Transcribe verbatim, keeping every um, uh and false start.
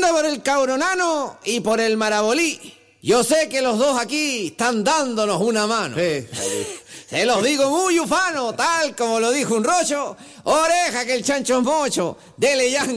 pregunta por el Cabronano y por el Marabolí. Yo sé que los dos aquí están dándonos una mano. Sí, Se los digo muy ufano, tal como lo dijo un rocho. Oreja que el chancho es mocho. Dele ya